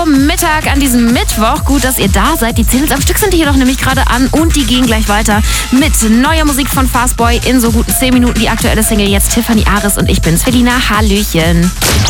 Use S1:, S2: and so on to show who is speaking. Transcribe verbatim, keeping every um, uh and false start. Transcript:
S1: Uhr Mittag an diesem Mittwoch. Gut, dass ihr da seid. Die Singles am Stück sind hier doch nämlich gerade an und die gehen gleich weiter mit neuer Musik von Fastboy in so guten zehn Minuten. Die aktuelle Single jetzt Tiffany Aris und ich bin's, Felina. Hallöchen.